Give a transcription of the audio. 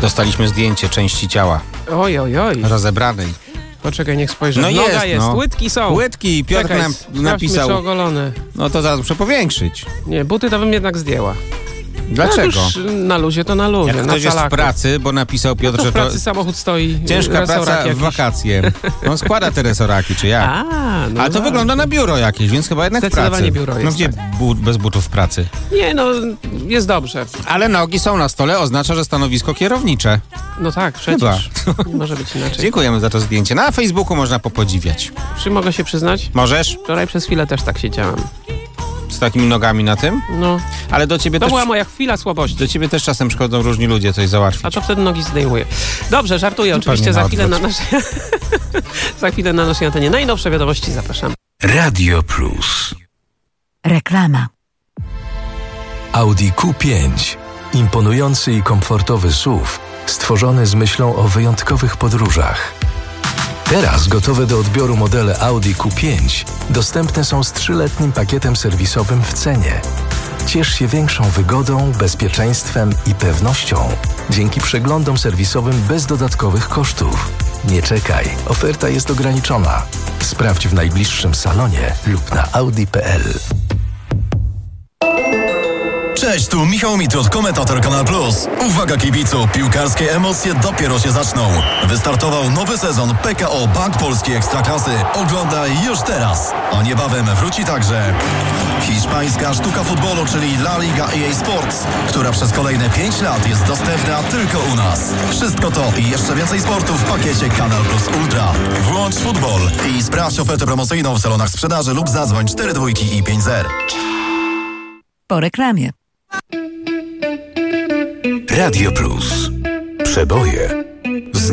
Dostaliśmy zdjęcie części ciała Oj. rozebranej. Poczekaj, niech spojrzę. No Noga jest, no. Łydki są. Łydki, Piotr Czekaj, nam napisał. sprawdźmy, czy ogolone. No to zaraz muszę powiększyć. Nie, buty to bym jednak zdjęła. Dlaczego? Jak już na luzie, to na luzie. Jak na ktoś jest w calaku. pracy, bo napisał Piotr, No to że w to pracy samochód stoi. ciężka praca w jakiś. wakacje. On składa te resoraki, czy jak? No Ale to tak. wygląda na biuro jakieś, więc chyba jednak w pracy. Zdecydowanie biuro jest, No gdzie bez butów w pracy? Nie, no jest dobrze. Ale nogi są na stole, oznacza, że stanowisko kierownicze. No tak, przecież. Nie może być inaczej. Dziękujemy za to zdjęcie. Na Facebooku można popodziwiać. Czy mogę się przyznać? Możesz? Wczoraj przez chwilę też tak siedziałem. Z takimi nogami na tym? No, Ale do ciebie to też... była moja chwila słabości. Do ciebie też czasem przychodzą różni ludzie coś załatwić. A to wtedy nogi zdejmuję. Dobrze, żartuję oczywiście. na Za chwilę na odwrót. naszej... za chwilę na naszej antenie. Najnowsze wiadomości, zapraszam. Radio Plus. Reklama. Audi Q5. Imponujący i komfortowy SUV, stworzony z myślą o wyjątkowych podróżach. Teraz gotowe do odbioru modele Audi Q5 dostępne są z 3-letnim pakietem serwisowym w cenie. Ciesz się większą wygodą, bezpieczeństwem i pewnością dzięki przeglądom serwisowym bez dodatkowych kosztów. Nie czekaj, oferta jest ograniczona. Sprawdź w najbliższym salonie lub na audi.pl. Cześć, tu Michał Mitrud, komentator Kanal Plus. Uwaga kibicu, piłkarskie emocje dopiero się zaczną. Wystartował nowy sezon PKO Bank Polski Ekstraklasy. Oglądaj już teraz. A niebawem wróci także hiszpańska sztuka futbolu, czyli La Liga EA Sports, która przez kolejne 5 lat jest dostępna tylko u nas. Wszystko to i jeszcze więcej sportu w pakiecie Kanal Plus Ultra. Włącz futbol i sprawdź ofertę promocyjną w salonach sprzedaży lub zadzwoń 42 i 50. Po reklamie. Radio Plus. Przeboje